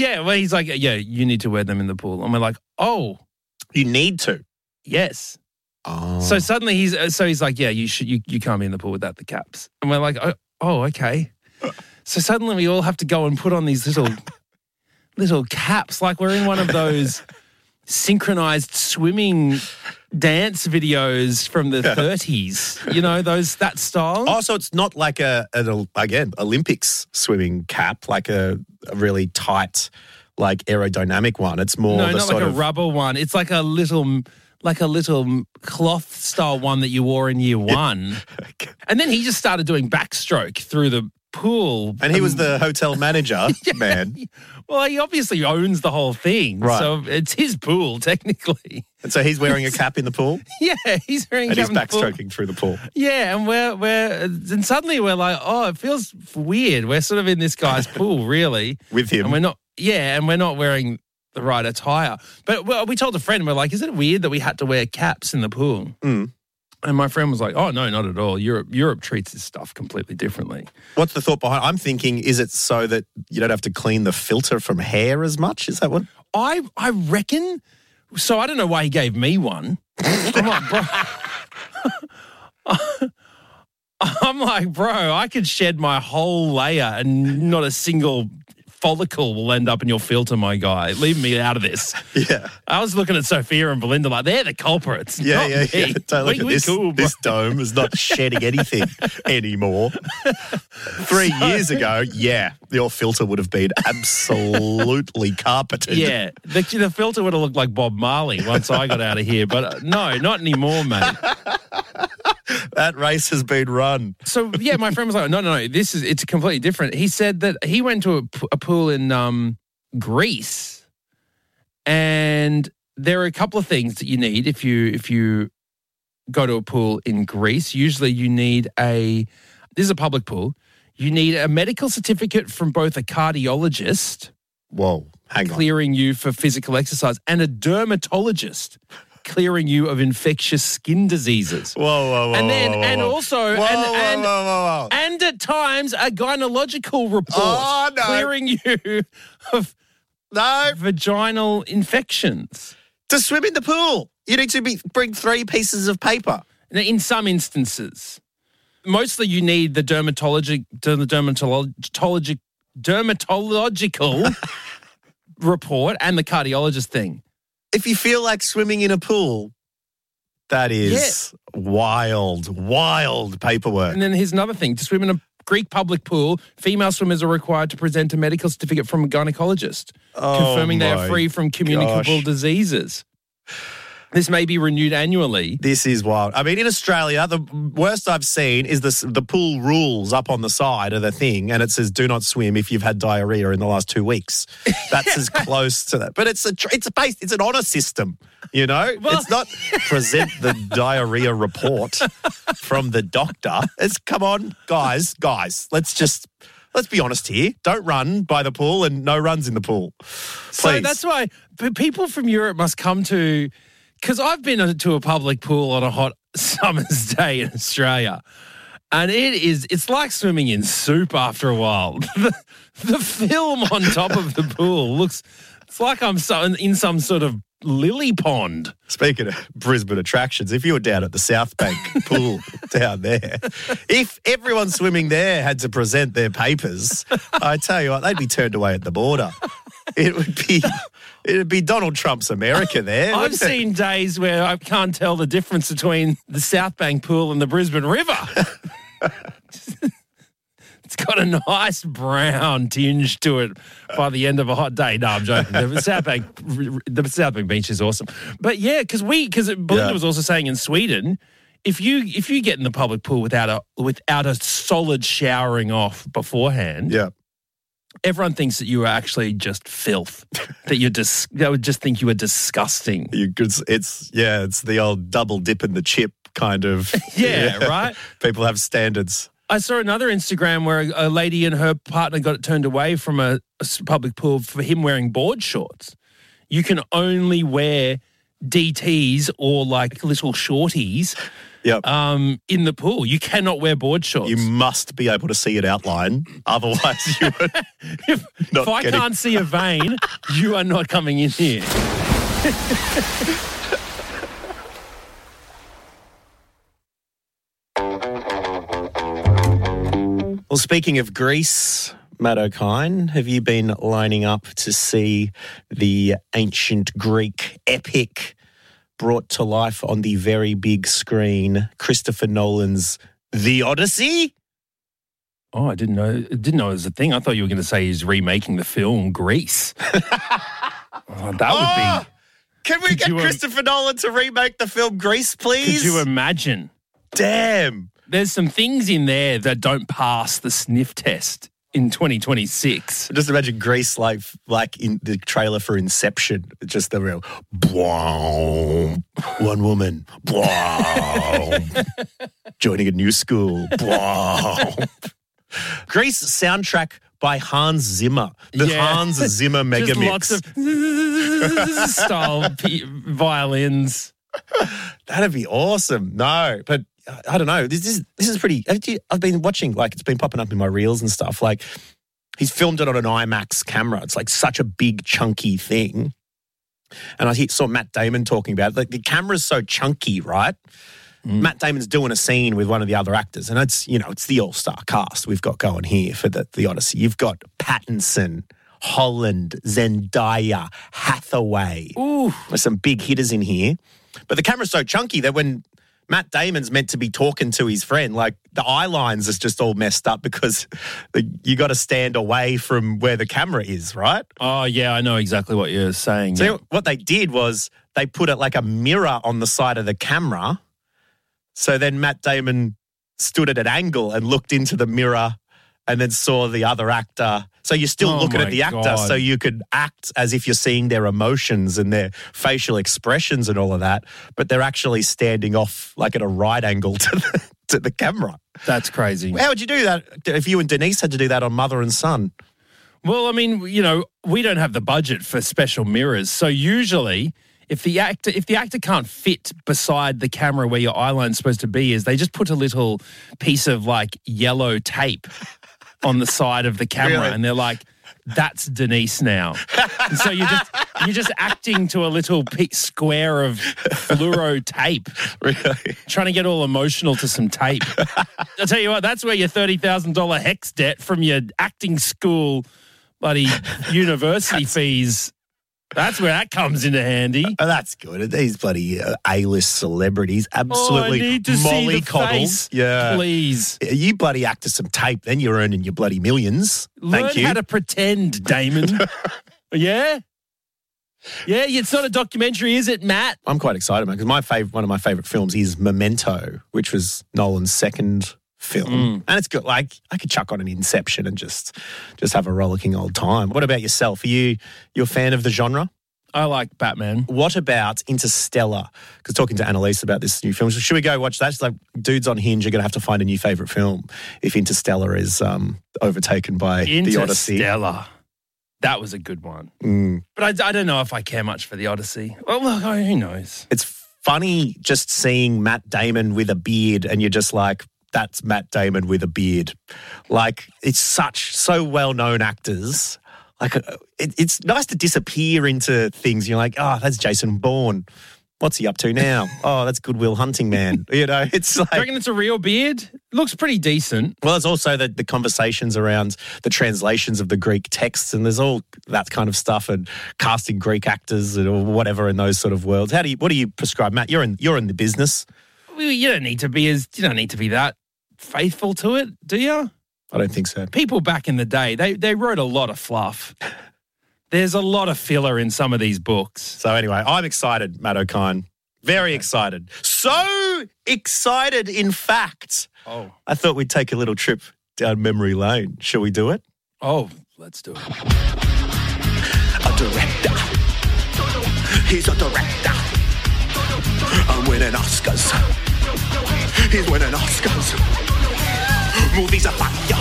yeah, well, he's like, yeah, you need to wear them in the pool. And we're like, oh. You need to. Yes. Oh. So suddenly he's like, yeah, you can't be in the pool without the caps. And we're like, oh, okay. So suddenly we all have to go and put on these little caps, like we're in one of those synchronized swimming dance videos from the 30s. You know, that style. Oh, so it's not like an Olympics swimming cap, like a really tight, like aerodynamic one. It's more not like a rubber one. It's like a little cloth style one that you wore in year one. Okay. And then he just started doing backstroke through the pool. And he was the hotel manager, man. Well, he obviously owns the whole thing. Right. So it's his pool, technically. And so he's wearing a cap in the pool? Yeah, he's wearing a cap in the pool. And he's backstroking through the pool. Yeah, and suddenly we're like, oh, it feels weird. We're sort of in this guy's pool, really. With him. And we're not wearing the right attire. But we told a friend, we're like, is it weird that we had to wear caps in the pool? Mm. And my friend was like, oh, no, not at all. Europe treats this stuff completely differently. What's the thought behind? I'm thinking, is it so that you don't have to clean the filter from hair as much? Is that what? I reckon. So I don't know why he gave me one. I'm like, bro. I'm like, bro, I could shed my whole layer and not a single follicle will end up in your filter, my guy. Leave me out of this. Yeah. I was looking at Sophia and Belinda like, they're the culprits. Yeah. Don't look at this. Cool, this dome is not shedding anything anymore. 3 years ago, your filter would have been absolutely carpeted. Yeah. The filter would have looked like Bob Marley once I got out of here. But no, not anymore, mate. That race has been run. So, yeah, my friend was like, no, it's completely different. He said that he went to a pool in Greece, and there are a couple of things that you need if you go to a pool in Greece. Usually you need this is a public pool. You need a medical certificate from both a cardiologist. Whoa, hang on. Clearing you for physical exercise, and a dermatologist clearing you of infectious skin diseases. Whoa. And at times a gynecological report clearing you of vaginal infections. To swim in the pool, you need to bring 3 pieces of paper. In some instances. Mostly you need the dermatological report and the cardiologist thing. If you feel like swimming in a pool, that is wild paperwork. And then here's another thing. To swim in a Greek public pool, female swimmers are required to present a medical certificate from a gynecologist confirming they are free from communicable diseases. This may be renewed annually. This is wild. I mean, in Australia, the worst I've seen is the pool rules up on the side of the thing, and it says, do not swim if you've had diarrhea in the last 2 weeks. That's as close to that. But it's an honour system, you know? Well, it's not present the diarrhea report from the doctor. It's, come on, guys, let's be honest here. Don't run by the pool and no runs in the pool. Please. So that's why people from Europe must come to... Because I've been to a public pool on a hot summer's day in Australia, and it's like swimming in soup after a while. The film on top of the pool it's like I'm in some sort of lily pond. Speaking of Brisbane attractions, if you were down at the South Bank pool down there, if everyone swimming there had to present their papers, I tell you what, they'd be turned away at the border. It'd be Donald Trump's America there. I've seen days where I can't tell the difference between the South Bank pool and the Brisbane River. It's got a nice brown tinge to it by the end of a hot day. No, I'm joking. The South Bank beach is awesome. But yeah, because Belinda was also saying in Sweden, if you get in the public pool without a solid showering off beforehand, everyone thinks that you are actually just filth. That they would just think you were disgusting. It's the old double dip in the chip kind of. Right? People have standards. I saw another Instagram where a lady and her partner got it turned away from a public pool for him wearing board shorts. You can only wear DTs or like little shorties Yep. in the pool. You cannot wear board shorts. You must be able to see it outline. Otherwise, you would if I can't see a vein, you are not coming in here. Well, speaking of Greece, Matt O'Kine, have you been lining up to see the ancient Greek epic brought to life on the very big screen, Christopher Nolan's The Odyssey? Oh, I didn't know it was a thing. I thought you were going to say he's remaking the film Grease. That would be... Can we get Christopher Nolan to remake the film Grease, please? Could you imagine? Damn. There's some things in there that don't pass the sniff test in 2026. Just imagine Grease like in the trailer for Inception. Just the real one woman joining a new school. Grease soundtrack by Hans Zimmer. The Hans Zimmer mega mix. Lots of style violins. That'd be awesome. No, but I don't know. This is pretty. I've been watching, like, it's been popping up in my reels and stuff. Like, he's filmed it on an IMAX camera. It's like such a big, chunky thing. And I saw Matt Damon talking about it. Like, the camera's so chunky, right? Matt Damon's doing a scene with one of the other actors, and it's the all-star cast we've got going here for the Odyssey. You've got Pattinson, Holland, Zendaya, Hathaway. Ooh. There's some big hitters in here. But the camera's so chunky that when Matt Damon's meant to be talking to his friend, like, the eye lines is just all messed up because you got to stand away from where the camera is, right? Oh, yeah, I know exactly what you're saying. So what they did was they put it like a mirror on the side of the camera. So then Matt Damon stood at an angle and looked into the mirror and then saw the other actor. So you're still looking at the actor, God. so you could act as if you're seeing their emotions and their facial expressions and all of that, but they're actually standing off like at a right angle to the camera. That's crazy. How would you do that if you and Denise had to do that on Mother and Son? Well, I mean, we don't have the budget for special mirrors, so usually if the actor can't fit beside the camera where your eye line's supposed to be, is they just put a little piece of like yellow tape on the side of the camera, Really? and they're like, "That's Denise now." And so you're just acting to a little square of fluoro tape, Really? trying to get all emotional to some tape. I'll tell you what, that's where your $30,000 HECS debt from your acting school, bloody university fees. That's where that comes into handy. Oh, that's good. These bloody A-list celebrities absolutely I need to see the mollycoddled. face, Yeah, please. You bloody act to some tape, then you're earning your bloody millions. Learn Thank you. how to pretend, Damon. Yeah? Yeah, it's not a documentary, is it, Matt? I'm quite excited, man, because one of my favourite films is Memento, which was Nolan's second film. And it's good. Like, I could chuck on an Inception and just have a rollicking old time. What about yourself? Are you a fan of the genre? I like Batman. What about Interstellar? Because talking to Annalise about this new film, should we go watch that? She's like, dudes on Hinge are going to have to find a new favourite film if Interstellar is overtaken by The Odyssey. Interstellar. That was a good one. But I don't know if I care much for The Odyssey. Well, look, who knows? It's funny just seeing Matt Damon with a beard and you're just like, that's Matt Damon with a beard. Like, it's so well-known actors. Like, it's nice to disappear into things. You're like, oh, that's Jason Bourne. What's he up to now? Oh, that's Good Will Hunting Man. It's like... Do you reckon it's a real beard? It looks pretty decent. Well, there's also the conversations around the translations of the Greek texts, and there's all that kind of stuff, and casting Greek actors or whatever in those sort of worlds. What do you prescribe, Matt? You're in the business. Well, you don't need to be that faithful to it, do you? I don't think so. People back in the day, they wrote a lot of fluff. There's a lot of filler in some of these books. So anyway, I'm excited, Matt O'Kine. Very excited. So excited, in fact. Oh. I thought we'd take a little trip down memory lane. Shall we do it? Oh, let's do it. A director. He's a director. I'm winning Oscars. He's winning Oscars. Movies are fire.